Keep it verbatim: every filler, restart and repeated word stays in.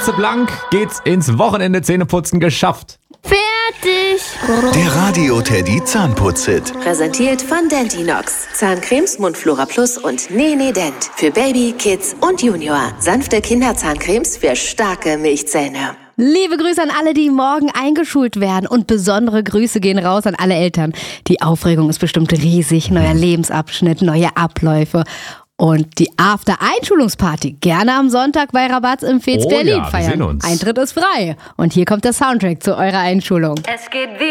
Fresse blank, geht's ins Wochenende, Zähneputzen geschafft. Fertig! Der Radio-Teddy Zahnputz-Hit. Präsentiert von Dentinox. Zahncremes, Mundflora Plus und Nene Dent. Für Baby, Kids und Junior. Sanfte Kinderzahncremes für starke Milchzähne. Liebe Grüße an alle, die morgen eingeschult werden. Und besondere Grüße gehen raus an alle Eltern. Die Aufregung ist bestimmt riesig. Neuer Lebensabschnitt, neue Abläufe. Und die After-Einschulungsparty gerne am Sonntag bei Rabatz im Fez Oh Berlin ja, wir feiern. sehen uns. Eintritt ist frei. Und hier kommt der Soundtrack zu eurer Einschulung. Es geht wie